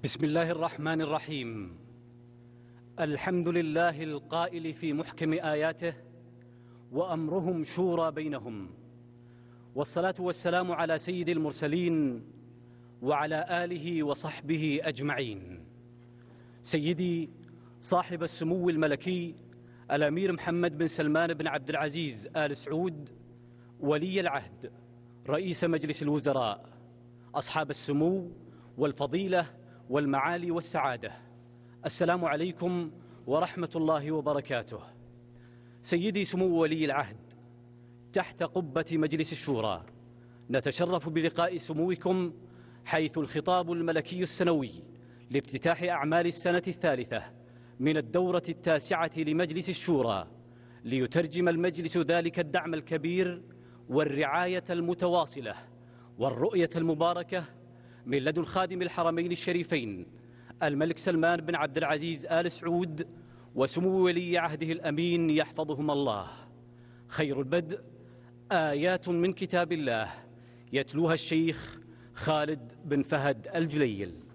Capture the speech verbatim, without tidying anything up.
بسم الله الرحمن الرحيم. الحمد لله القائل في محكم آياته: وأمرهم شورى بينهم. والصلاة والسلام على سيد المرسلين وعلى آله وصحبه أجمعين. سيدي صاحب السمو الملكي الأمير محمد بن سلمان بن عبد العزيز آل سعود، ولي العهد رئيس مجلس الوزراء، أصحاب السمو والفضيلة والمعالي والسعادة، السلام عليكم ورحمة الله وبركاته. سيدي سمو ولي العهد، تحت قبة مجلس الشورى نتشرف بلقاء سموكم حيث الخطاب الملكي السنوي لافتتاح أعمال السنة الثالثة من الدورة التاسعة لمجلس الشورى، ليترجم المجلس ذلك الدعم الكبير والرعاية المتواصلة والرؤية المباركة من لدن خادم الحرمين الشريفين الملك سلمان بن عبد العزيز آل سعود وسمو ولي عهده الأمين يحفظهم الله. خير البدء آيات من كتاب الله يتلوها الشيخ خالد بن فهد الجليل.